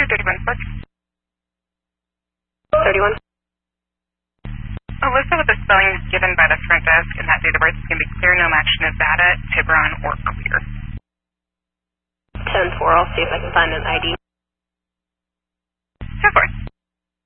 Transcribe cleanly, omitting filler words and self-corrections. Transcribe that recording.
31 Park. 31. Alyssa, with the spelling given by the front desk and that date of birth can be clear, no match, Nevada, Tiburon, or clear. 10-4, I'll see if I can find an ID.